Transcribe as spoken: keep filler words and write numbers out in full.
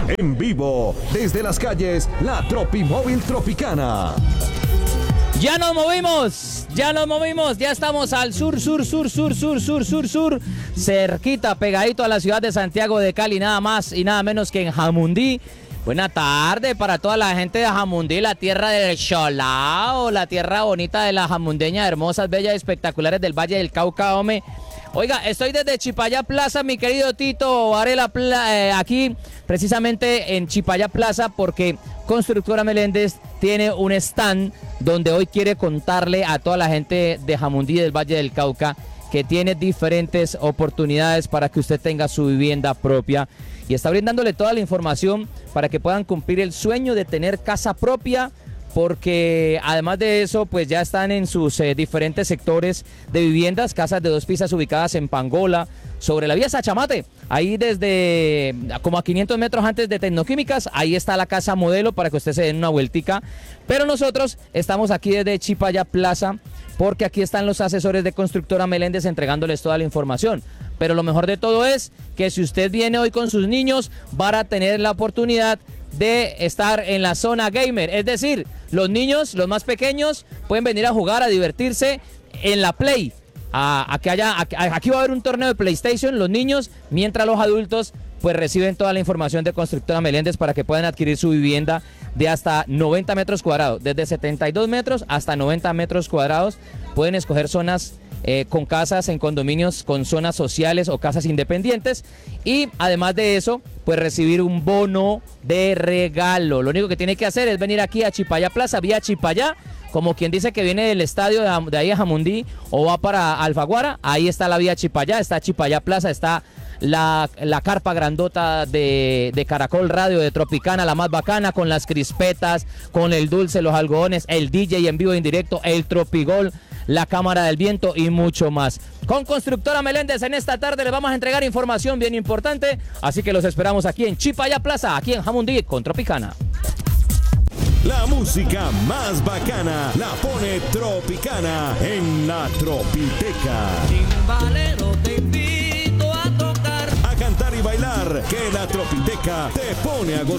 En vivo, desde las calles, la Tropimóvil Tropicana. Ya nos movimos, ya nos movimos, ya estamos al sur, sur, sur, sur, sur, sur, sur, sur, cerquita, pegadito a la ciudad de Santiago de Cali, nada más y nada menos que en Jamundí. Buena tarde para toda la gente de Jamundí, la tierra del Cholao, la tierra bonita de las jamundeñas hermosas, bellas y espectaculares del Valle del Cauca, hombre. Oiga, estoy desde Chipayá Plaza, mi querido Tito Varela, Pla eh, aquí precisamente en Chipayá Plaza, porque Constructora Meléndez tiene un stand donde hoy quiere contarle a toda la gente de Jamundí del Valle del Cauca que tiene diferentes oportunidades para que usted tenga su vivienda propia y está brindándole toda la información para que puedan cumplir el sueño de tener casa propia, porque además de eso pues ya están en sus eh, diferentes sectores de viviendas, casas de dos pisos ubicadas en Pangola, sobre la vía Sachamate, ahí desde como a quinientos metros antes de Tecnoquímicas, ahí está la casa modelo para que usted se den una vueltica, pero nosotros estamos aquí desde Chipayá Plaza, porque aquí están los asesores de Constructora Meléndez entregándoles toda la información. Pero lo mejor de todo es que si usted viene hoy con sus niños, van a tener la oportunidad de estar en la zona gamer. Es decir, los niños, los más pequeños, pueden venir a jugar, a divertirse en la Play. A, a que haya, a, a, aquí va a haber un torneo de PlayStation, los niños, mientras los adultos pues reciben toda la información de Constructora Meléndez para que puedan adquirir su vivienda de hasta noventa metros cuadrados, desde setenta y dos metros hasta noventa metros cuadrados. Pueden escoger zonas eh, con casas en condominios, con zonas sociales o casas independientes, y además de eso, pues recibir un bono de regalo. Lo único que tiene que hacer es venir aquí a Chipayá Plaza, vía Chipayá, como quien dice que viene del estadio de, de ahí a Jamundí o va para Alfaguara. Ahí está la vía Chipayá, está Chipayá Plaza, está la, la carpa grandota de, de Caracol Radio, de Tropicana, la más bacana, con las crispetas, con el dulce, los algodones, el D J en vivo en directo, el Tropigol, la cámara del viento y mucho más. Con Constructora Meléndez en esta tarde les vamos a entregar información bien importante, así que los esperamos aquí en Chipayá Plaza, aquí en Jamundí con Tropicana. La música más bacana la pone Tropicana en la Tropiteca. Chimbalero, te invito a tocar, A cantar y bailar, que la Tropiteca te pone a gozar.